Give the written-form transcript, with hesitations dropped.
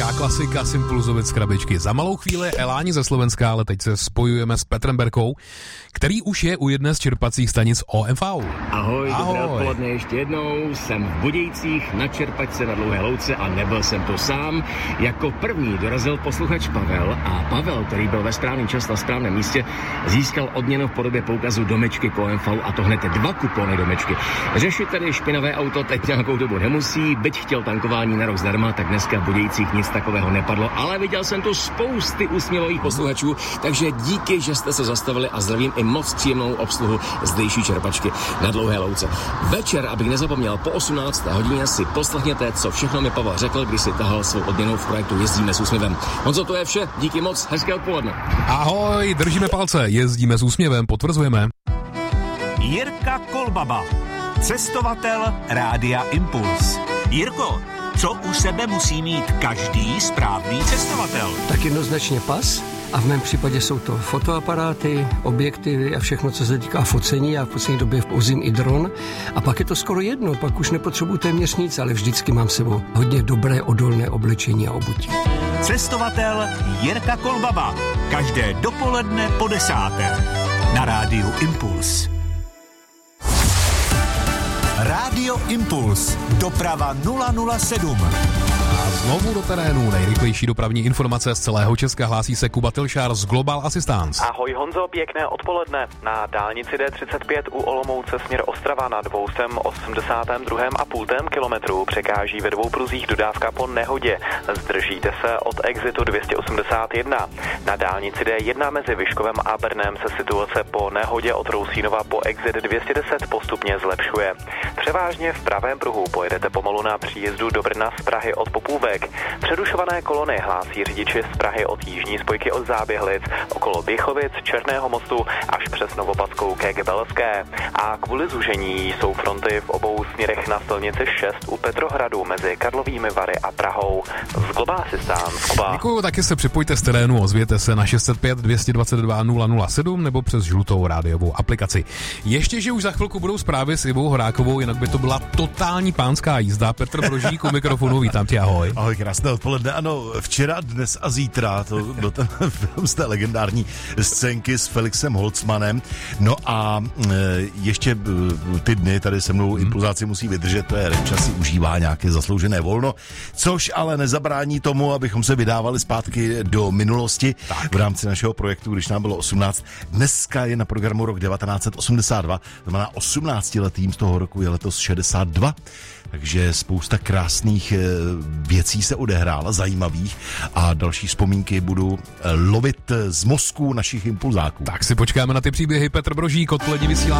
Česká klasika Simpulzovic z krabičky. Za malou chvíli Eláni ze Slovenska, ale teď se spojujeme s Petrem Berkou, který už je u jedné z čerpacích stanic OMV. Ahoj, dobré odpoledne ještě jednou. Jsem v Budějcích na čerpačce na Dlouhé louce a nebyl jsem to sám. Jako první dorazil posluchač Pavel a Pavel, který byl ve správný čas na správném místě, získal odměnu v podobě poukazu Domečky k OMV a to hned 2 kupony Domečky. Řešit tedy špinavé auto teď nějakou dobu nemusí, byť chtěl tankování na rok zdarma, tak dneska v Budějcích nic takového nepadlo, ale viděl jsem tu spousty úsměvových posluchačů, takže díky, že jste se zastavili a zdravím i moc příjemnou obsluhu zdejší čerpačky na Dlouhé louce. Večer, abych nezapomněl, po 18. hodině si poslechněte, co všechno mi Pavel řekl, když si tahal svou odměnu v projektu Jezdíme s úsměvem. Honzo, to je vše, díky moc, hezké odpoledne. Ahoj, držíme palce, jezdíme s úsměvem, potvrzujeme. Jirka Kolbaba, cestovatel Rádia Impuls. Jirko, co u sebe musí mít každý správný cestovatel? Tak jednoznačně pas. A v mém případě jsou to fotoaparáty, objektivy a všechno, co se týká focení. Já v poslední době vozím i dron. A pak je to skoro jedno, pak už nepotřebuji téměř nic, ale vždycky mám sebou hodně dobré odolné oblečení a obutí. Cestovatel Jirka Kolbaba. Každé dopoledne po 10. na Rádiu Impuls. Rádio Impuls. Doprava 007. A znovu do terénu. Nejrychlejší dopravní informace z celého Česka hlásí se Kuba Tilšár z Global Assistance. Ahoj Honzo, pěkné odpoledne. Na dálnici D35 u Olomouce směr Ostrava na 282,5 kilometru překáží ve 2 pruzích dodávka po nehodě. Zdržíte se od exitu 281. Na dálnici D1 mezi Vyškovem a Brnem se situace po nehodě od Rousínova po exit 210 postupně zlepšuje. Převážně v pravém pruhu pojedete pomalu na příjezdu do Brna z Prahy od Popůvek. Přerušované kolony hlásí řidiči z Prahy od jižní spojky od Záběhlic, okolo Běchovic, Černého mostu až přes Novopadskou ke Gebelské. A kvůli zúžení jsou fronty v obou směrech na silnici 6 u Petrohradu mezi Karlovými Vary a Prahou. Z Global Assistance, Kuba. Děkuju, taky se připojte z terénu, ozvěte se na 605 222 007 nebo přes žlutou rádiovou aplikaci. Ještě, že už za chvilku budou zprávy s Ivou Horákovou, jinak by to byla totální pánská jízda. Petr Brožík u mikrofonu, vítám tě, ahoj. Ahoj, krásné odpoledne. Ano, včera, dnes a zítra, to byl ten film z té legendární scénky s Felixem Holzmanem. No a ještě ty dny tady se mnou impulzáci musí vydržet, to je Remča si užívá nějaké zasloužené volno, což ale nezabrání tomu, abychom se vydávali zpátky do minulosti v rámci našeho projektu, když nám bylo 18. Dneska je na programu rok 1982, to znamená 18letým z toho roku je letos 62. Takže spousta krásných věcí se odehrála, zajímavých a další vzpomínky budu lovit z mozku našich impulzáků. Tak si počkáme na ty příběhy. Petr Brožík, odpolední vysílání.